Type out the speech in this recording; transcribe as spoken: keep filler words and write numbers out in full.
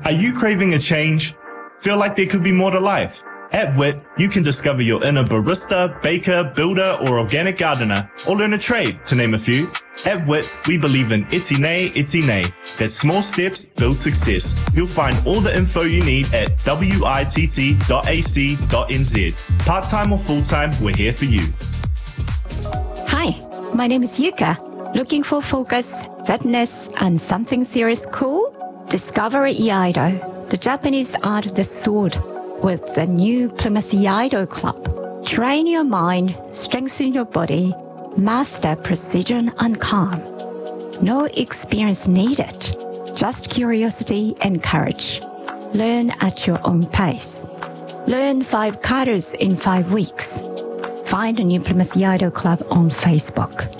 Are you craving a change? Feel like there could be more to life? At W I T, you can discover your inner barista, baker, builder, or organic gardener, or learn a trade, to name a few. At W I T, we believe in iti nei, iti nei. That small steps build success. You'll find all the info you need at witt dot a c dot n z. Part-time or full-time, we're here for you. Hi, my name is Yuka. Looking for focus, fitness, and something serious cool? Discover Iaido, the Japanese art of the sword, with the new Plymouth Iaido Club. Train your mind, strengthen your body, master precision and calm. No experience needed, just curiosity and courage. Learn at your own pace. Learn five katas in five weeks. Find a new Plymouth Iaido Club on Facebook.